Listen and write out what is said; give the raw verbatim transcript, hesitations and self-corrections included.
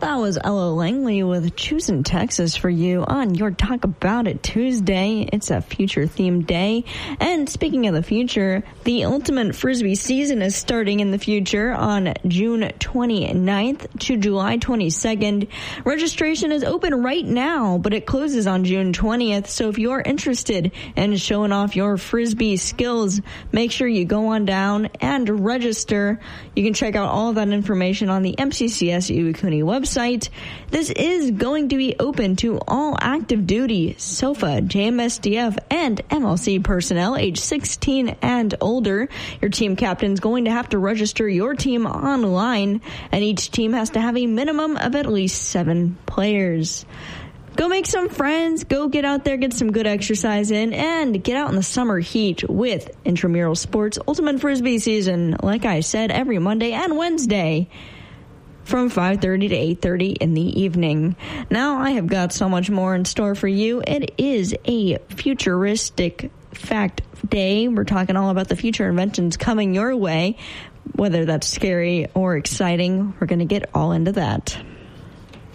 that was Ella Langley with Choosing Texas for you on your Talk About It Tuesday. It's a future-themed day. And speaking of the future, the Ultimate Frisbee season is starting in the future on June twenty-ninth to July twenty-second. Registration is open right now, but it closes on June twentieth. So if you're interested in showing off your Frisbee skills, make sure you go on down and register. You can check out all of that information on the M C C S Iwakuni website. This is going to be open to all active duty SOFA, J M S D F, and M L C personnel age sixteen and older. Your team captain is going to have to register your team online, and each team has to have a minimum of at least seven players. Go make some friends, go get out there, get some good exercise in, and get out in the summer heat with Intramural Sports Ultimate Frisbee season, like I said, every Monday and Wednesday from five thirty to eight thirty in the evening. Now I have got so much more in store for you. It is a futuristic fact day. We're talking all about the future inventions coming your way, whether that's scary or exciting. We're going to get all into that.